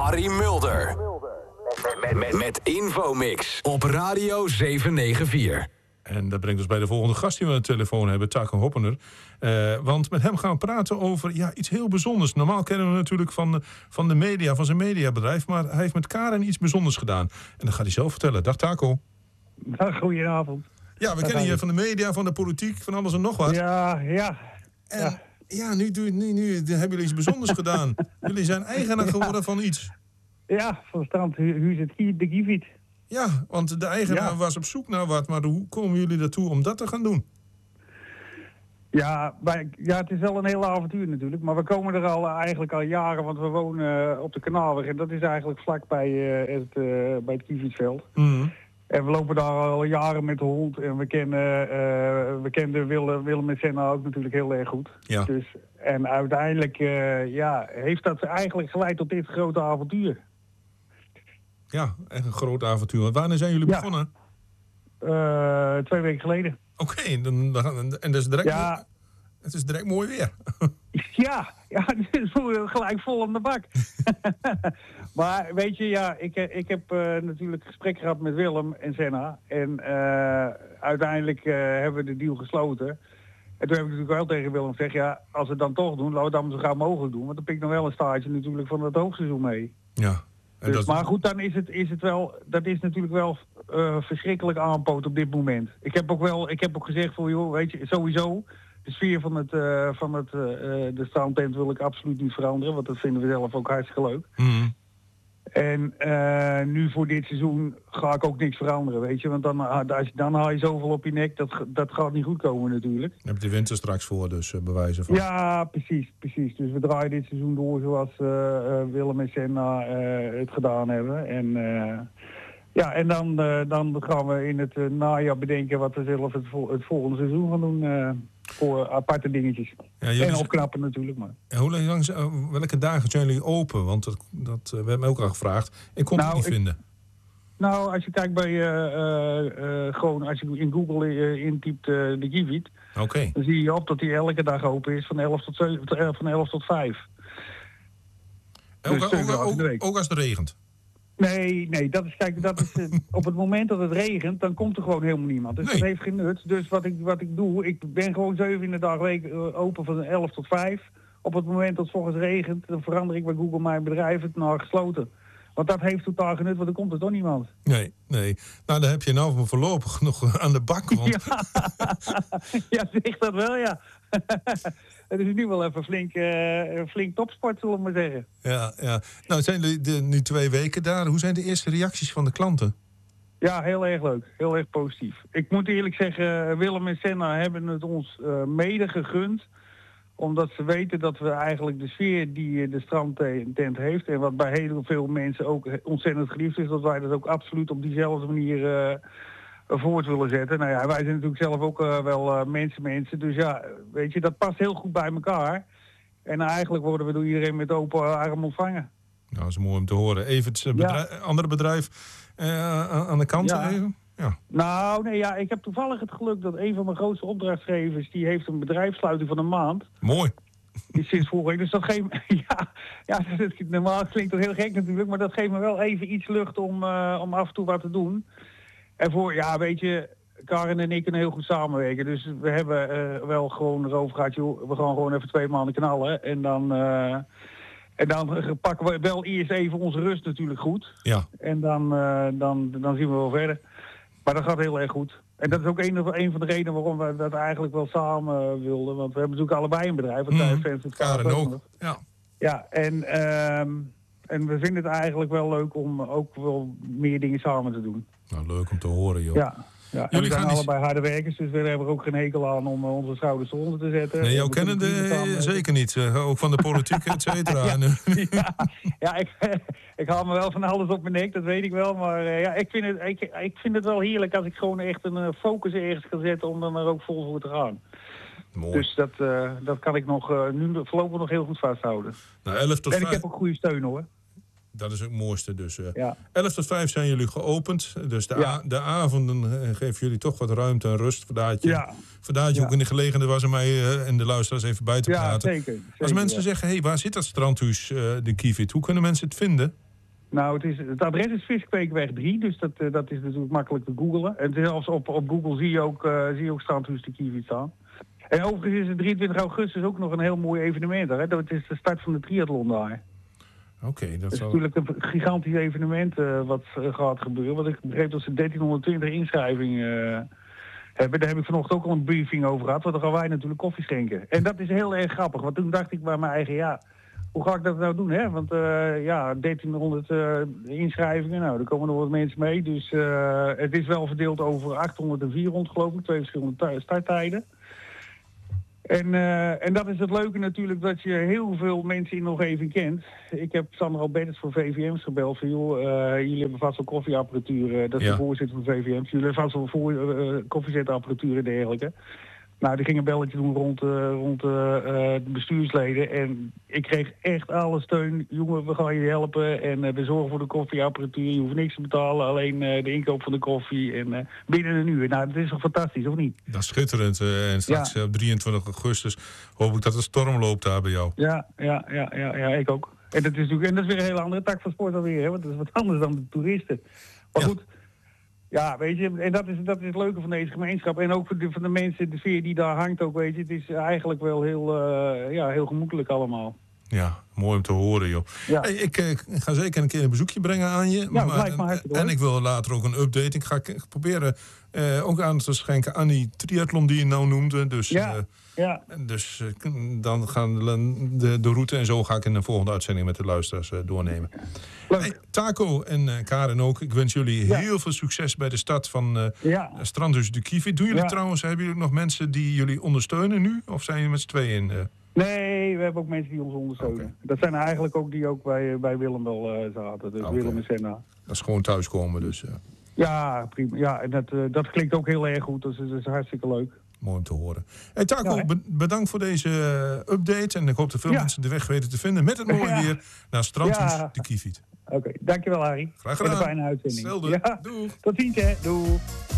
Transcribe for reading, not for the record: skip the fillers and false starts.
Harry Mulder. Met Infomix op Radio 794. En dat brengt ons bij de volgende gast die we aan de telefoon hebben, Taco Hoppener. Want met hem gaan we praten over iets heel bijzonders. Normaal kennen we hem natuurlijk van de media, van zijn mediabedrijf. Maar hij heeft met Karen iets bijzonders gedaan. En dat gaat hij zelf vertellen. Dag Taco. Goedenavond. Ja, we kennen je van de media, van de politiek, van alles en nog wat. Ja. En nu hebben jullie iets bijzonders gedaan. Jullie zijn eigenaar geworden van iets. Ja, van het strand Huis het de Giviet. Ja, want de eigenaar was op zoek naar wat. Maar hoe komen jullie ertoe om dat te gaan doen? Ja, het is wel een heel avontuur natuurlijk. Maar we komen er eigenlijk al jaren, want we wonen op de Kanaalweg. En dat is eigenlijk vlak bij het Givietveld. Mm-hmm. En we lopen daar al jaren met de hond. En we kenden Willem en Senna ook natuurlijk heel erg goed. Ja. Dus, en uiteindelijk heeft dat eigenlijk geleid tot dit grote avontuur. Ja, echt een groot avontuur. Wanneer zijn jullie begonnen? 2 weken geleden. Oké, en dat is direct, het is direct mooi weer. Ja, het is gelijk vol aan de bak. Maar weet je, ik heb natuurlijk gesprek gehad met Willem en Senna. En uiteindelijk hebben we de deal gesloten. En toen heb ik natuurlijk wel tegen Willem gezegd, als we het dan toch doen, laten we het dan zo gauw mogelijk doen. Want dan pik ik nog wel een staartje natuurlijk van het hoogseizoen mee. Ja. Dus, maar goed, dan is het wel, dat is natuurlijk wel verschrikkelijk aanpoot op dit moment. Ik heb ook gezegd voor joh, weet je, sowieso, de sfeer van de strandtent wil ik absoluut niet veranderen, want dat vinden we zelf ook hartstikke leuk. Mm. En nu voor dit seizoen ga ik ook niks veranderen, weet je, want dan haal je zoveel op je nek, dat gaat niet goed komen natuurlijk. Je hebt de winter straks voor, dus bewijzen van. Ja, precies. Dus we draaien dit seizoen door zoals Willem en Senna het gedaan hebben. En dan gaan we in het najaar bedenken wat we zelf het volgende seizoen gaan doen. Voor aparte dingetjes. Ja, en opknappen natuurlijk. Maar. Ja, welke dagen zijn jullie open? Want dat we hebben ook al gevraagd. Ik kon het niet vinden. Nou, als je kijkt bij gewoon als je in Google intypt de Giviet, dan zie je op dat die elke dag open is van 11 tot 5. Ook als het regent? Nee, dat is op het moment dat het regent, dan komt er gewoon helemaal niemand. Dus dat heeft geen nut. Dus wat ik doe, ik ben gewoon 7 dagen week open van 11 tot 5. Op het moment dat het volgens regent, dan verander ik bij Google mijn bedrijf het naar gesloten. Want dat heeft totaal geen nut, want dan komt er toch niemand. Nee. Nou, dan heb je nou voorlopig nog aan de bak. Want... Ja, zeg dat wel, ja. Het is nu wel even flink topsport, zullen we maar zeggen. Ja. Nou, zijn jullie nu 2 weken daar. Hoe zijn de eerste reacties van de klanten? Ja, heel erg leuk. Heel erg positief. Ik moet eerlijk zeggen, Willem en Senna hebben het ons mede gegund. Omdat ze weten dat we eigenlijk de sfeer die de strandtent heeft, en wat bij heel veel mensen ook ontzettend geliefd is, dat wij dat ook absoluut op diezelfde manier voort willen zetten. Nou ja, wij zijn natuurlijk zelf ook wel mensen. Dus ja, weet je, dat past heel goed bij elkaar. En eigenlijk worden we door iedereen met open arm ontvangen. Nou, dat is mooi om te horen. Even het andere bedrijf aan de kant even. Ja. Nou, nee, ik heb toevallig het geluk dat een van mijn grootste opdrachtgevers, die heeft een bedrijfssluiting van een maand. Mooi. Sinds vorige week. Dus dat geeft normaal klinkt het heel gek natuurlijk, maar dat geeft me wel even iets lucht om af en toe wat te doen. En weet je, Karen en ik kunnen heel goed samenwerken. Dus we hebben wel gewoon erover gehad, joh, we gaan gewoon even 2 maanden knallen. En dan pakken we wel eerst even onze rust natuurlijk goed. Ja. En dan zien we wel verder. Maar dat gaat heel erg goed. En dat is ook een van de redenen waarom we dat eigenlijk wel samen wilden. Want we hebben natuurlijk allebei een bedrijf. Karen ook. Ja, en we vinden het eigenlijk wel leuk om ook wel meer dingen samen te doen. Nou, leuk om te horen, joh. Ja. En we zijn allebei harde werkers, dus we hebben er ook geen hekel aan om onze schouders eronder te zetten. Nee, jou kennen zeker niet. Ook van de politiek, et cetera. Ik haal me wel van alles op mijn nek, dat weet ik wel. Maar ik vind het wel heerlijk als ik gewoon echt een focus ergens kan zetten om dan er ook vol voor te gaan. Mooi. Dus dat kan ik nu voorlopig nog heel goed vasthouden. Nou, 11 tot 5... En ik heb ook goede steun, hoor. Dat is het mooiste. Dus 11 tot 5 zijn jullie geopend. Dus de avonden geven jullie toch wat ruimte en rust. Vandaar je ook in de gelegenheid was om mij en de luisteraars even bij te praten. Zeker, als mensen zeggen, waar zit dat strandhuis, de Giviet? Hoe kunnen mensen het vinden? Nou, het adres is Viskweekweg 3, dus dat is natuurlijk makkelijk te googlen. En zelfs op Google zie je ook Strandhuis de Kievit staan. En overigens is het 23 augustus ook nog een heel mooi evenement. Hè? Dat is de start van de triathlon daar. Oké, dat is zal... natuurlijk een gigantisch evenement wat gaat gebeuren. Want ik begreep dat ze 1320 inschrijvingen hebben. Daar heb ik vanochtend ook al een briefing over gehad. Want dan gaan wij natuurlijk koffie schenken. En dat is heel erg grappig. Want toen dacht ik bij mijn eigen, hoe ga ik dat nou doen? Hè? Want 1300 inschrijvingen, nou, er komen nog wat mensen mee. Dus het is wel verdeeld over 800 en 400 geloof ik. 2 verschillende starttijden. En dat is het leuke natuurlijk, dat je heel veel mensen in nog even kent. Ik heb Sandra Albertus voor VVM's gebeld van jullie hebben vast wel koffieapparatuur. Dat is de voorzitter van VVM's. Jullie hebben vast wel koffiezetapparatuur en dergelijke. Nou, die ging een belletje doen rond de bestuursleden. En ik kreeg echt alle steun. Jongen, we gaan je helpen. En we zorgen voor de koffieapparatuur. Je hoeft niks te betalen. Alleen de inkoop van de koffie. En binnen een uur. Nou, dat is toch fantastisch, of niet? Dat is schitterend. En straks op 23 augustus hoop ik dat de storm loopt daar bij jou. Ja, ik ook. En dat is weer een hele andere tak van sport alweer. Hè? Want dat is wat anders dan de toeristen. Maar goed... Ja, weet je, en dat is het leuke van deze gemeenschap. En ook van de mensen, de sfeer die daar hangt ook, weet je. Het is eigenlijk wel heel gemoedelijk allallemaal. Ja, mooi om te horen, joh. Ja. Hey, ik ga zeker een keer een bezoekje brengen aan je. Ja, dat lijkt me hartstikke en ik wil later ook een update. Ik ga proberen ook aan te schenken aan die triathlon die je nou noemde. Dus, dus dan gaan de route en zo ga ik in de volgende uitzending met de luisteraars doornemen. Hey, Taco en Karen ook. Ik wens jullie heel veel succes bij de start van Strandhuis de Kievit. Doen jullie trouwens, hebben jullie nog mensen die jullie ondersteunen nu? Of zijn jullie met z'n tweeën in? Nee, we hebben ook mensen die ons ondersteunen. Okay. Dat zijn eigenlijk ook die ook bij Willem wel zaten. Dus Willem en Senna. Dat is gewoon thuiskomen dus. Ja, prima. Ja, en dat klinkt ook heel erg goed. Dus dat is hartstikke leuk. Mooi om te horen. Hey Taco, bedankt voor deze update. En ik hoop dat veel mensen de weg weten te vinden met het mooie weer naar Strandhuis de Kievit. Oké, dankjewel Harry. Graag gedaan. Voor de fijne uitzending. Hetzelfde. Doeg. Tot ziens hè. Doeg.